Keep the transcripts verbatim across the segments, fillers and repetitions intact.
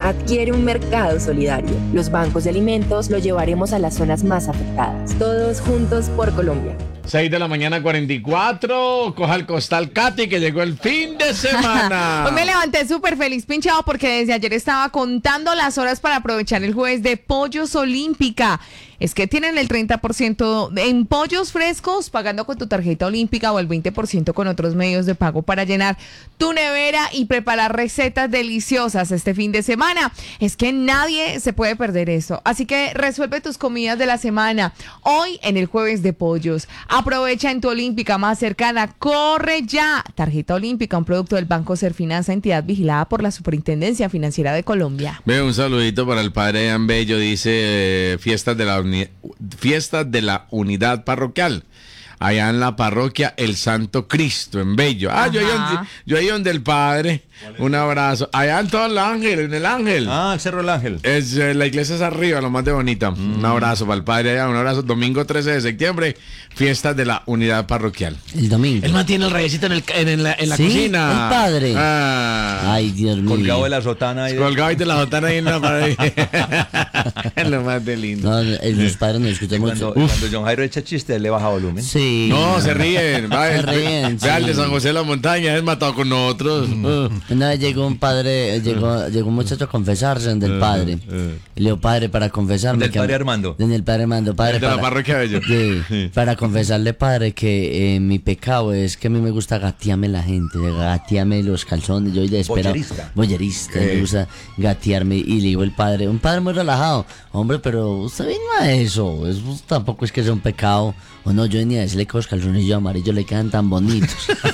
Adquiere un mercado solidario. Los bancos de alimentos lo llevaremos a las zonas más afectadas. Todos juntos por Colombia. seis de la mañana, cuarenta y cuatro. Coja el costal, Katy, que llegó el fin de semana. Hoy me levanté súper feliz, pinchado, porque desde ayer estaba contando las horas para aprovechar el jueves de Pollos Olímpica. Es que tienen el treinta por ciento en pollos frescos pagando con tu tarjeta olímpica o el veinte por ciento con otros medios de pago para llenar tu nevera y preparar recetas deliciosas este fin de semana. Es que nadie se puede perder eso. Así que resuelve tus comidas de la semana hoy en el jueves de pollos. Aprovecha en tu olímpica más cercana. Corre ya. Tarjeta olímpica, un producto del Banco Serfinanza, entidad vigilada por la Superintendencia Financiera de Colombia. Veo un saludito para el padre Dan Bello. Dice eh, fiestas de la Fiestas de la unidad parroquial, allá en la parroquia El Santo Cristo, en Bello. Ah, yo ahí, donde, yo ahí donde el padre, un abrazo. Allá en todo el Ángel, en el Ángel. Ah, el Cerro del Ángel. Es, eh, la iglesia es arriba, lo más de bonita. Mm. Un abrazo para el padre allá, un abrazo. Domingo trece de septiembre, fiestas de la unidad parroquial. El domingo. Él mantiene el rayecito en, el, en, en la, en la ¿Sí? cocina. El padre. Ah. Ay, Dios mío. Colgado de la sotana. Ahí de... Colgado de la sotana ahí en la pared. Es lo más de lindo. No, el, los padres no escuchan cuando, mucho. cuando John Jairo echa chiste, él le baja volumen. Sí. No, no, se ríen. Va, se ríen. Ve al sí. de San José de la Montaña, es matado con nosotros. Mm. Uh. Una vez llegó un padre, llegó, llegó un muchacho a confesarse del uh, padre. Uh. Y le dijo, padre, para confesarme. ¿Del padre Armando? Del padre Armando. Padre, de para, la parroquia de ellos. Sí, sí. Para confesarle, padre, que eh, mi pecado es que a mí me gusta gatearme la gente, gatearme los calzones. Yo de espera. Bollerista. Bollerista. Me gusta gatearme. Y le digo el padre, un padre muy relajado. Hombre, pero usted vino a eso. Eso tampoco es que sea un pecado. O no, yo venía a decirle que los calzones amarillos le quedan tan bonitos.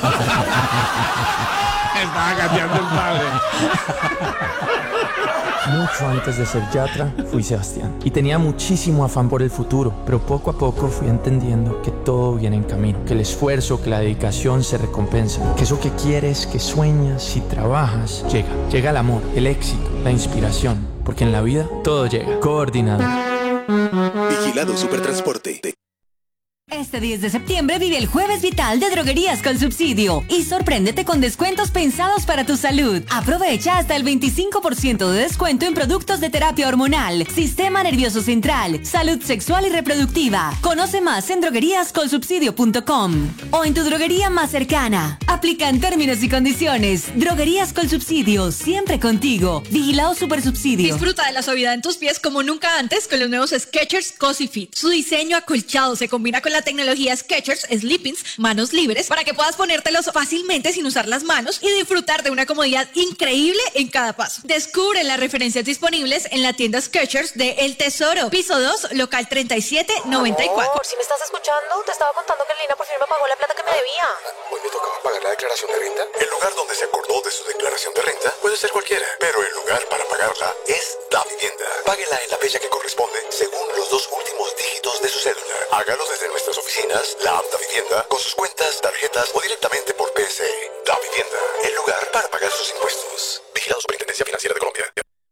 Estaba gateando el padre. Mucho antes de ser yatra, fui Sebastián. Y tenía muchísimo afán por el futuro, pero poco a poco fui entendiendo que todo viene en camino, que el esfuerzo, que la dedicación se recompensan, que eso que quieres, que sueñas y trabajas, llega. Llega el amor, el éxito, la inspiración, porque en la vida todo llega. Coordinado. Vigilado Supertransporte. Este diez de septiembre vive el Jueves Vital de Droguerías con Subsidio y sorpréndete con descuentos pensados para tu salud. Aprovecha hasta el veinticinco por ciento de descuento en productos de terapia hormonal, sistema nervioso central, salud sexual y reproductiva. Conoce más en droguerías con subsidio punto com o en tu droguería más cercana. Aplican términos y condiciones. Droguerías con Subsidio, siempre contigo. Vigilado Supersubsidio. Disfruta de la suavidad en tus pies como nunca antes con los nuevos Skechers Cozy Fit. Su diseño acolchado se combina con la tecnología Skechers Sleepings, manos libres, para que puedas ponértelos fácilmente sin usar las manos y disfrutar de una comodidad increíble en cada paso. Descubre las referencias disponibles en la tienda Skechers de El Tesoro, piso dos, local treinta y siete noventa y cuatro. Amor, si me estás escuchando, te estaba contando que Lina por fin me pagó la plata que me debía. Hoy me tocaba pagar la declaración de renta. El lugar donde se acordó de su declaración de renta puede ser cualquiera, pero el lugar para pagarla es Da Vivienda. Páguela en la fecha que corresponde según los dos últimos dígitos de su cédula. Hágalo desde nuestras oficinas, la app Da Vivienda, con sus cuentas, tarjetas o directamente por P S. Da Vivienda, el lugar para pagar sus impuestos. Vigilado Superintendencia Financiera de Colombia.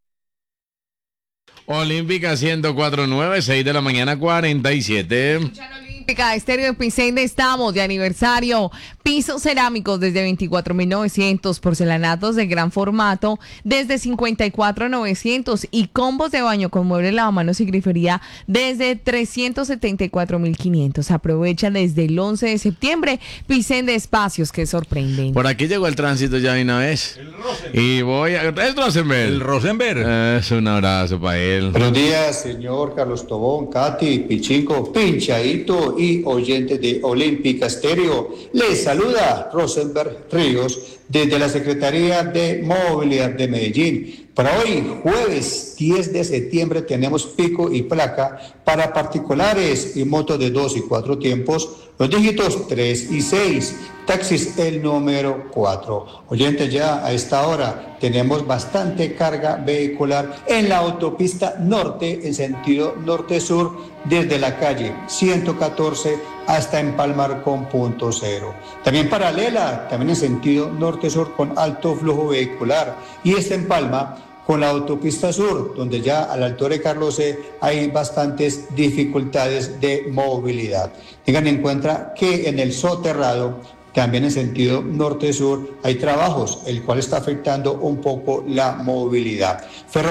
Olímpica ciento cuatro punto nueve, seis de la mañana, cuarenta y siete. Olímpica Estéreo de Picende, estamos de aniversario. Pisos cerámicos desde veinticuatro mil novecientos, porcelanatos de gran formato desde cincuenta y cuatro mil novecientos y combos de baño con muebles, lavamanos y grifería desde trescientos setenta y cuatro mil quinientos. Aprovecha desde el once de septiembre. Picende, espacios que sorprenden. Por aquí llegó el tránsito ya de una vez. El Rosenberg. Y voy a... ¿Es Rosenberg? El Rosenberg. Es un abrazo para él. Buenos días, señor Carlos Tobón, Katy, Pichinco, Pinchaito y oyentes de Olímpica Estéreo. Les saluda Rosenberg Ríos desde la Secretaría de Movilidad de Medellín. Para hoy, jueves diez de septiembre, tenemos pico y placa para particulares y motos de dos y cuatro tiempos, los dígitos tres y seis, taxis el número cuatro. Oyentes, ya a esta hora tenemos bastante carga vehicular en la autopista norte, en sentido norte-sur, desde la calle ciento catorce hasta empalmar con punto cero. También paralela, también en sentido norte-sur con alto flujo vehicular, y esta empalma con la autopista sur, donde ya a la altura de Carlos C. hay bastantes dificultades de movilidad. Tengan en cuenta que en el soterrado, también en sentido norte-sur, hay trabajos, el cual está afectando un poco la movilidad. Ferro